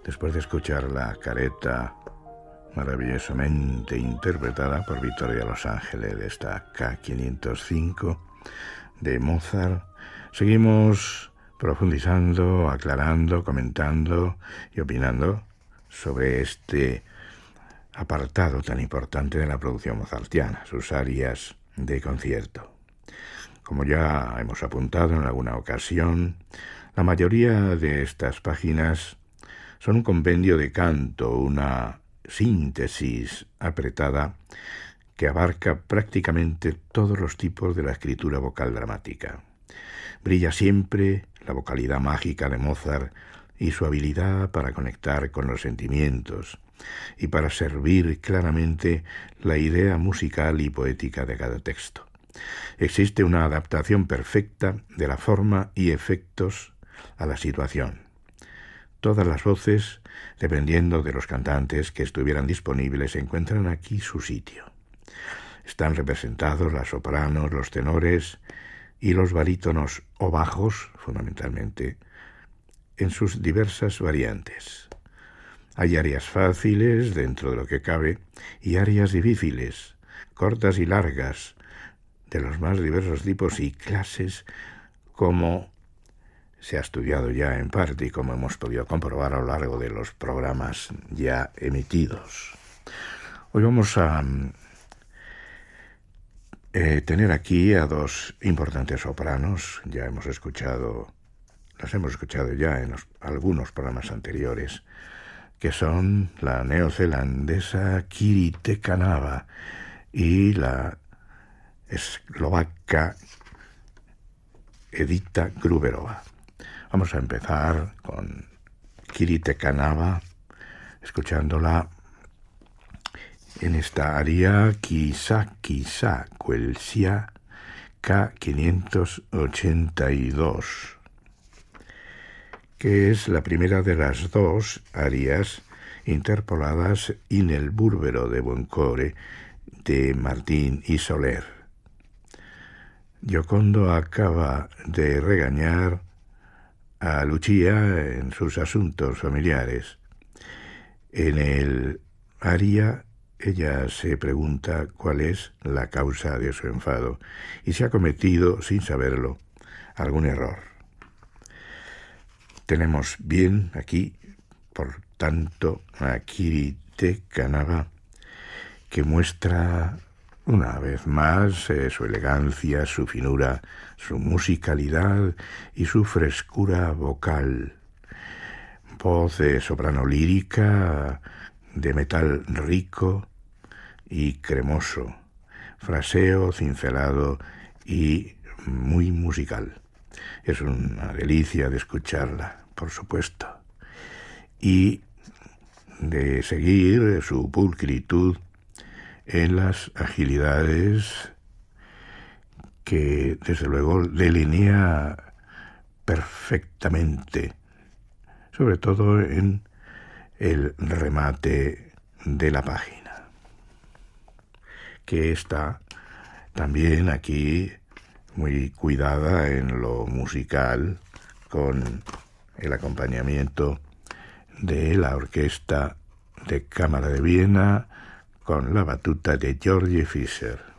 después de escuchar la careta maravillosamente interpretada por Victoria Los Ángeles de esta K505 de Mozart, seguimos profundizando, aclarando, comentando y opinando sobre este apartado tan importante de la producción mozartiana, sus arias de concierto. Como ya hemos apuntado en alguna ocasión, la mayoría de estas páginas son un compendio de canto, una síntesis apretada que abarca prácticamente todos los tipos de la escritura vocal dramática. Brilla siempre la vocalidad mágica de Mozart y su habilidad para conectar con los sentimientos y para servir claramente la idea musical y poética de cada texto. Existe una adaptación perfecta de la forma y efectos a la situación. Todas las voces, dependiendo de los cantantes que estuvieran disponibles, encuentran aquí su sitio. Están representados las sopranos, los tenores y los barítonos o bajos, fundamentalmente, en sus diversas variantes. Hay arias fáciles, dentro de lo que cabe, y arias difíciles, cortas y largas, de los más diversos tipos y clases, como se ha estudiado ya en parte y como hemos podido comprobar a lo largo de los programas ya emitidos. Hoy vamos a tener aquí a dos importantes sopranos. Las hemos escuchado ya en algunos programas anteriores, que son la neozelandesa Kiri Te Kanava y la eslovaca Edita Gruberova. Vamos a empezar con Kiri Te Kanava, escuchándola en esta aria Chissà chissà quel sia, K582, que es la primera de las dos arias interpoladas en el Burbero de Buoncore de Martín y Soler. Giocondo acaba de regañar a Lucia en sus asuntos familiares. En el aria ella se pregunta cuál es la causa de su enfado y si ha cometido, sin saberlo, algún error. Tenemos bien aquí, por tanto, a Kiri Te Kanava, que muestra una vez más su elegancia, su finura, su musicalidad y su frescura vocal. Voz de soprano lírica, de metal rico y cremoso, fraseo cincelado y muy musical. Es una delicia de escucharla, por supuesto, y de seguir su pulcritud en las agilidades que, desde luego, delinea perfectamente, sobre todo en el remate de la página, que está también aquí muy cuidada en lo musical, con el acompañamiento de la Orquesta de Cámara de Viena, con la batuta de George Fischer.